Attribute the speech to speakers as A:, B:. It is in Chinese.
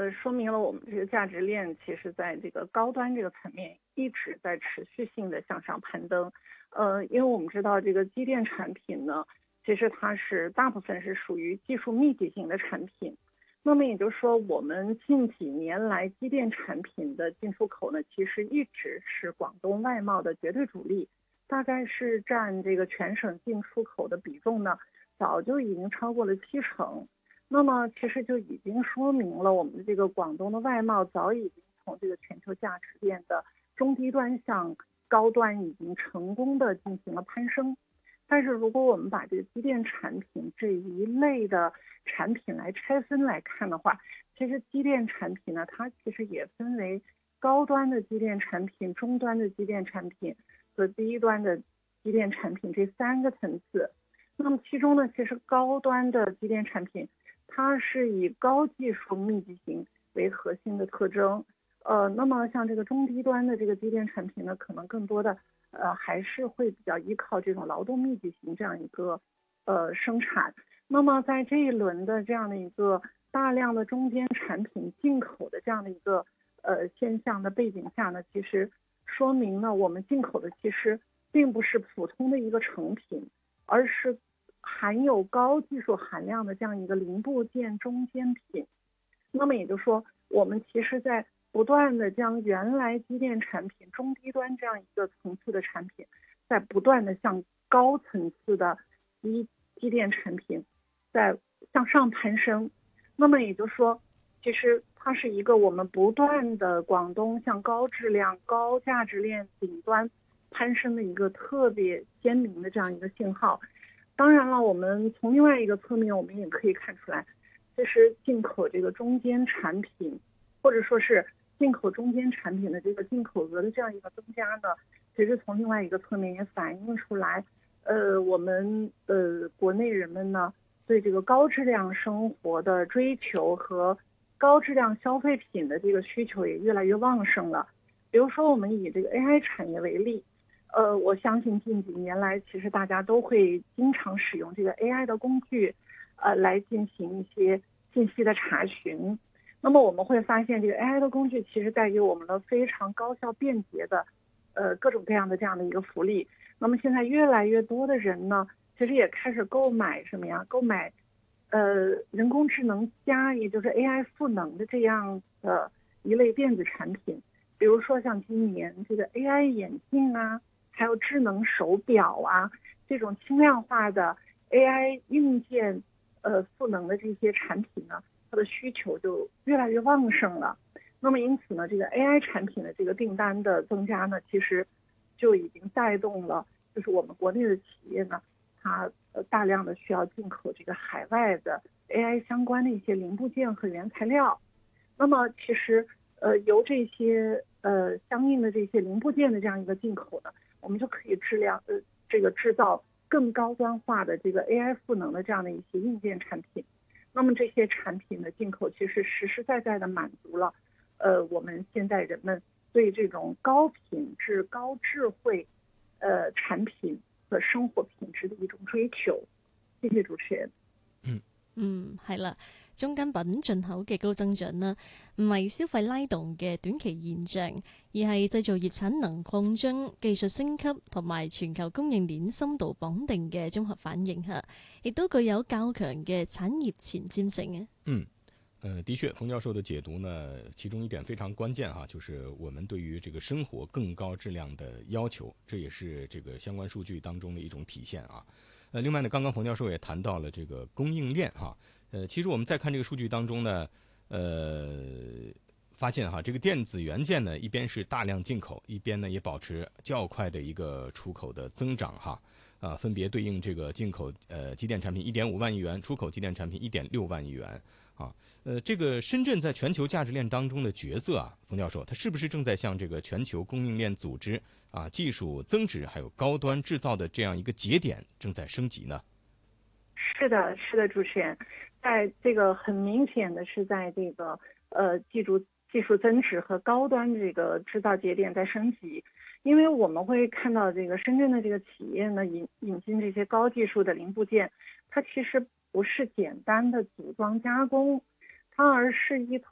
A: 说明了我们这个价值链其实在这个高端这个层面一直在持续性的向上攀登。因为我们知道这个机电产品呢，其实它是大部分是属于技术密集型的产品。那么也就是说，我们近几年来机电产品的进出口呢，其实一直是广东外贸的绝对主力，大概是占这个全省进出口的比重呢，早就已经超过了70%。那么其实就已经说明了我们的这个广东的外贸早已经从这个全球价值链的中低端向高端已经成功的进行了攀升。但是如果我们把这个机电产品这一类的产品来拆分来看的话，其实机电产品呢，它其实也分为高端的机电产品、中端的机电产品和低端的机电产品这3个层次。那么其中呢，其实高端的机电产品它是以高技术密集型为核心的特征，那么像这个中低端的这个机电产品呢，可能更多的还是会比较依靠这种劳动密集型这样一个生产。那么在这一轮的这样的一个大量的中间产品进口的这样的一个现象的背景下呢，其实说明呢，我们进口的其实并不是普通的一个成品，而是含有高技术含量的这样一个零部件中间品。那么也就是说，我们其实在不断的将原来机电产品中低端这样一个层次的产品，在不断的向高层次的机电产品在向上攀升。那么也就是说，其实它是一个我们不断的广东向高质量高价值链顶端攀升的一个特别鲜明的这样一个信号。当然了，我们从另外一个侧面，我们也可以看出来，其实进口这个中间产品，或者说是进口中间产品的这个进口额的这样一个增加呢，其实从另外一个侧面也反映出来，我们国内人们呢对这个高质量生活的追求和高质量消费品的这个需求也越来越旺盛了。比如说，我们以这个 AI 产业为例。我相信近几年来，其实大家都会经常使用这个 AI 的工具，来进行一些信息的查询。那么我们会发现，这个 AI 的工具其实带给我们了非常高效便捷的，各种各样的这样的一个福利。那么现在越来越多的人呢，其实也开始购买什么呀？购买，人工智能加，也就是 AI 赋能的这样的一类电子产品。比如说像今年这个 AI 眼镜啊。还有智能手表啊，这种轻量化的 AI 硬件赋能的这些产品呢，它的需求就越来越旺盛了。那么因此呢，这个 AI 产品的这个订单的增加呢，其实就已经带动了，就是我们国内的企业呢，它大量的需要进口这个海外的 AI 相关的一些零部件和原材料。那么其实由这些相应的这些零部件的这样一个进口呢，我们就可以这个制造更高端化的这个 AI 赋能的这样的一些硬件产品。那么这些产品的进口其实实实在在的满足了我们现在人们对这种高品质高智慧产品和生活品质的一種追求。謝謝主持人。
B: 係啦。中間品進口嘅高增長啦，唔係消費拉動嘅短期現象，而係製造業產能擴張、技術升級同埋全球供應鏈深度綁定嘅綜合反應嚇，亦都具有較強嘅產業前瞻性嘅。
C: 的确，冯教授的解读呢，其中一点非常关键哈，就是我们对于这个生活更高质量的要求，这也是这个相关数据当中的一种体现啊。另外呢，刚刚冯教授也谈到了这个供应链哈。其实我们再看这个数据当中呢，发现哈，这个电子元件呢，一边是大量进口，一边呢也保持较快的一个出口的增长哈，分别对应这个进口机电产品1.5万亿元，出口机电产品1.6万亿元啊。这个深圳在全球价值链当中的角色啊，冯教授，它是不是正在向这个全球供应链组织啊、技术增值还有高端制造的这样一个节点正在升级呢？
A: 是的，是的，主持人，在这个很明显的是在这个技术增值和高端这个制造节点在升级。因为我们会看到这个深圳的这个企业呢，引进这些高技术的零部件，它其实不是简单的组装加工，它而是依